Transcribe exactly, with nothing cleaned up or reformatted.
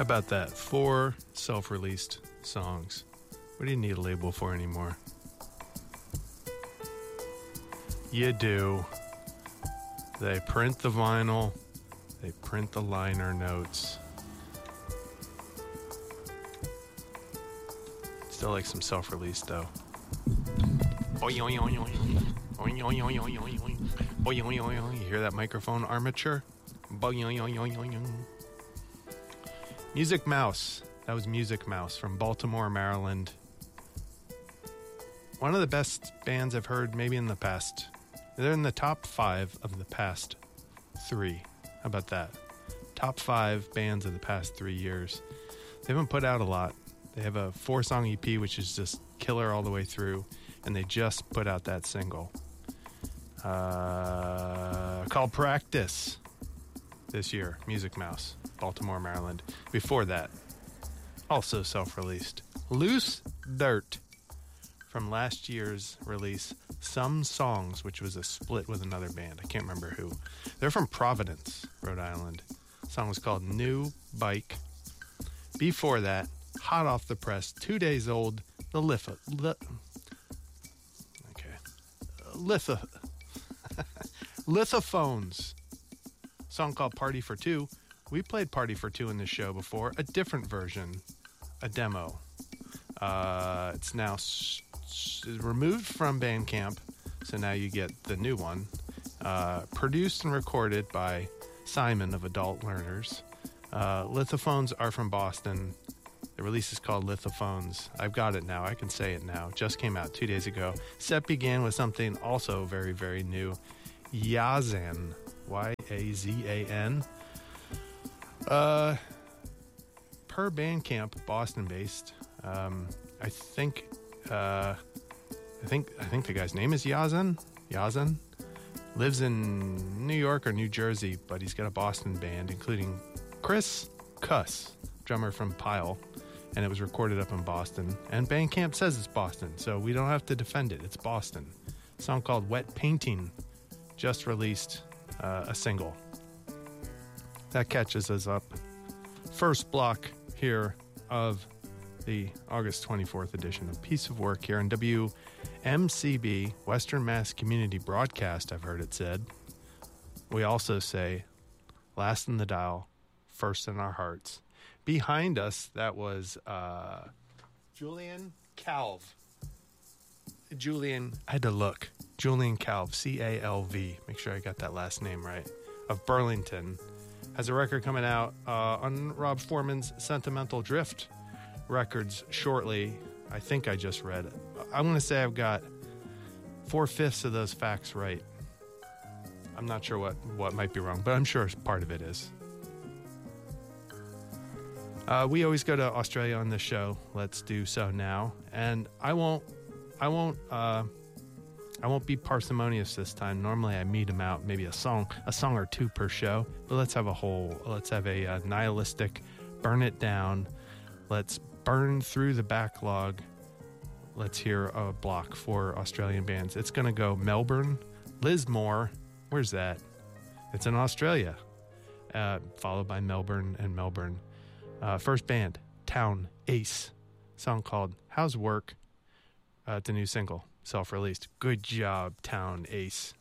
How about that? Four self-released songs. What do you need a label for anymore? You do. They print the vinyl. They print the liner notes. Still like some self-release though. You hear that microphone armature? Music Mouse. That was Music Mouse from Baltimore, Maryland. One of the best bands I've heard maybe in the past. They're in the top five of the past three. How about that? Top five bands of the past three years. They haven't put out a lot. They have a four-song E P, which is just killer all the way through, and they just put out that single uh, called Practice this year. Music Mouse, Baltimore, Maryland. Before that, also self-released, Loose Dirt from last year's release, Some Songs, which was a split with another band. I can't remember who. They're from Providence, Rhode Island. The song was called New Bike. Before that, hot off the press, two days old, the Litho... Li- okay. Litho... Lithophones. Song called Party for Two. We played Party for Two in this show before. A different version. A demo. Uh, it's now s- s- removed from Bandcamp, so now you get the new one. Uh, produced and recorded by Simon of Adult Learners. Uh, Lithophones are from Boston. The release is called Lithophones. I've got it now. I can say it now. Just came out two days ago. Set began with something also very, very new. Yazan. Y A Z A N. Uh, per Bandcamp, Boston-based. Um, I think, uh, I think, I think the guy's name is Yazan. Yazan lives in New York or New Jersey, but he's got a Boston band, including Chris Cuss, drummer from Pile, and it was recorded up in Boston. And Bandcamp says it's Boston, so we don't have to defend it. It's Boston. A song called Wet Painting, just released uh, a single. That catches us up. First block here of the August twenty-fourth edition of Piece of Work here on W M C B, Western Mass Community Broadcast, I've heard it said. We also say, last in the dial, first in our hearts. Behind us, that was uh, Julian Calv. Julian, I had to look. Julian Calv, C A L V. Make sure I got that last name right. Of Burlington. Has a record coming out uh, on Rob Foreman's Sentimental Drift Records shortly. I think I just read it. I'm going to say I've got four-fifths of those facts right. I'm not sure what, what might be wrong, but I'm sure part of it is. Uh, we always go to Australia on this show. Let's do so now. And I won't, I won't, uh, I won't be parsimonious this time. Normally I meet them out, maybe a song, a song or two per show. But let's have a whole, let's have a, uh nihilistic, burn it down. Let's burn through the backlog. Let's hear a block for Australian bands. It's going to go Melbourne, Lismore. Where's that? It's in Australia. Uh, followed by Melbourne and Melbourne. Uh, first band, Town Ace. Song called How's Work? Uh, it's a new single, self-released. Good job, Town Ace.